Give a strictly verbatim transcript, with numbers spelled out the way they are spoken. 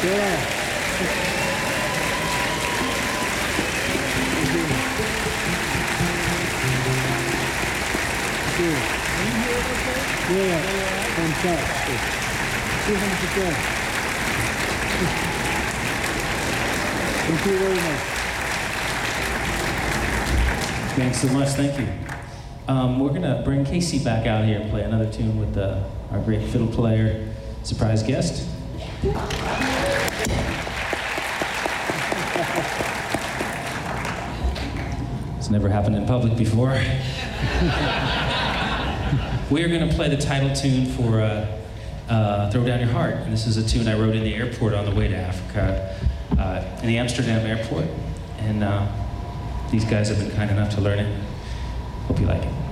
Yeah. Yeah, fantastic. Thank you very much. Thanks so much, thank you. Um, we're gonna bring Casey back out here and play another tune with uh, our great fiddle player, surprise guest. It's never happened in public before. We are going to play the title tune for uh, uh, Throw Down Your Heart. And this is a tune I wrote in the airport on the way to Africa, uh, in the Amsterdam airport. And uh, these guys have been kind enough to learn it. Hope you like it.